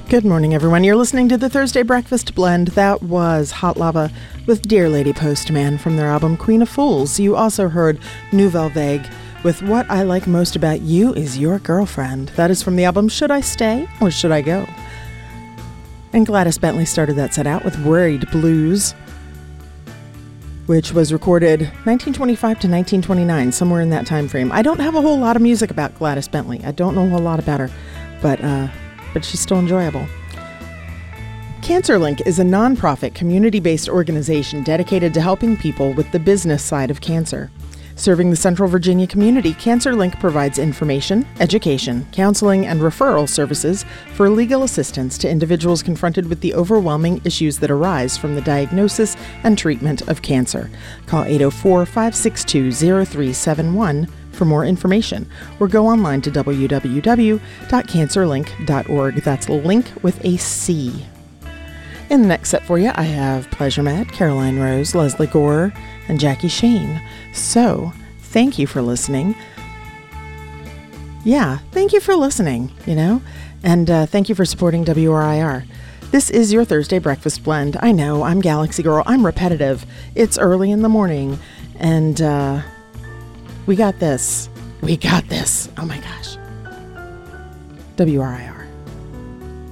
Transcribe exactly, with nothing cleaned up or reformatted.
Good morning, everyone. You're listening to the Thursday Breakfast Blend. That was Hot Lava with Dear Lady Postman from their album Queen of Fools. You also heard Nouvelle Vague with What I Like Most About You Is Your Girlfriend. That is from the album Should I Stay or Should I Go? And Gladys Bentley started that set out with Worried Blues, which was recorded nineteen twenty-five to nineteen twenty-nine, somewhere in that time frame. I don't have a whole lot of music about Gladys Bentley. I don't know a whole lot about her, but uh, but she's still enjoyable. CancerLink is a nonprofit, community-based organization dedicated to helping people with the business side of cancer. Serving the Central Virginia community, CancerLink provides information, education, counseling, and referral services for legal assistance to individuals confronted with the overwhelming issues that arise from the diagnosis and treatment of cancer. Call eight oh four, five six two, oh three seven one for more information, or go online to w w w dot cancer link dot org. That's link with a C. In the next set for you, I have Pleasure Mad, Caroline Rose, Leslie Gore, and Jackie Shane. So, thank you for listening. Yeah, thank you for listening, you know, and uh, thank you for supporting W R I R. This is your Thursday Breakfast Blend. I know, I'm Galaxy Girl. I'm repetitive. It's early in the morning, and uh, we got this. We got this. Oh my gosh. W R I R.